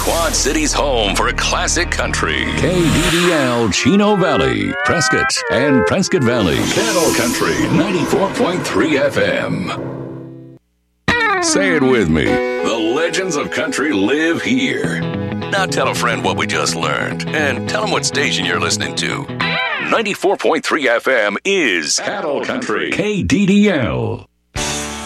Quad City's home for classic country. KDDL Chino Valley, Prescott, and Prescott Valley. Cattle Country 94.3 FM. Say it with me. The legends of country live here. Now tell a friend what we just learned, and tell them what station you're listening to. 94.3 FM is Cattle Country. KDDL.